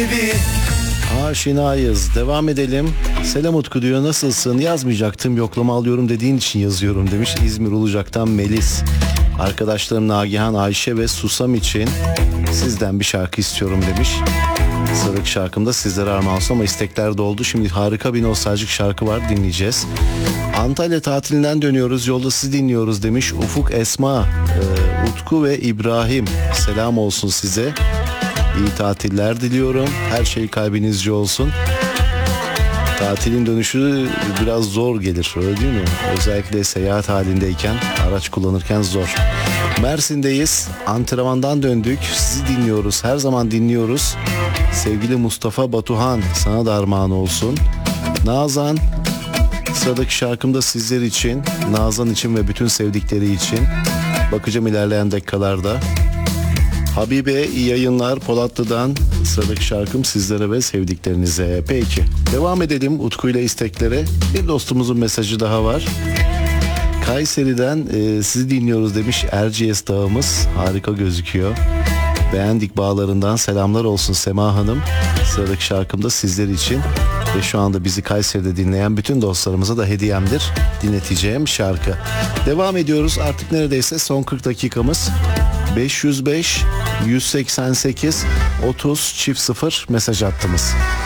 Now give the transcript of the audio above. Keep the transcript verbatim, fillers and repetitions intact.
gibi. Aşinayız. Devam edelim. Selam Utku diyor, nasılsın? Yazmayacaktım, yoklama alıyorum dediğin için yazıyorum demiş. İzmir Ulucak'tan Melis. Arkadaşlarım Nagihan, Ayşe ve Susam için sizden bir şarkı istiyorum demiş. Sıradaki şarkımda sizlere armağan olsun ama istekler doldu. Şimdi harika bir nostaljik şarkı var, dinleyeceğiz. Antalya tatilinden dönüyoruz, yolda sizi dinliyoruz demiş Ufuk Esma. Ee, Utku ve İbrahim, selam olsun size. İyi tatiller diliyorum. Her şey kalbinizce olsun. Tatilin dönüşü biraz zor gelir, öyle değil mi? Özellikle seyahat halindeyken, araç kullanırken zor. Mersin'deyiz. Antrenmandan döndük. Sizi dinliyoruz. Her zaman dinliyoruz. Sevgili Mustafa Batuhan, sana da armağan olsun. Nazan, sıradaki şarkım da sizler için, Nazan için ve bütün sevdikleri için. Bakacağım ilerleyen dakikalarda. Habibe, iyi yayınlar Polatlı'dan. Sıradaki şarkım sizlere ve sevdiklerinize. Peki, devam edelim Utku ile isteklere. Bir dostumuzun mesajı daha var. Kayseri'den e, sizi dinliyoruz demiş Erciyes Dağımız. Harika gözüküyor. Beğendik bağlarından selamlar olsun Sema Hanım. Sıradaki şarkım da sizler için. Ve şu anda bizi Kayseri'de dinleyen bütün dostlarımıza da hediyemdir dinleteceğim şarkı. Devam ediyoruz, artık neredeyse son kırk dakikamız. beş yüz beş yüz seksen sekiz otuz çift sıfır mesaj attığımız.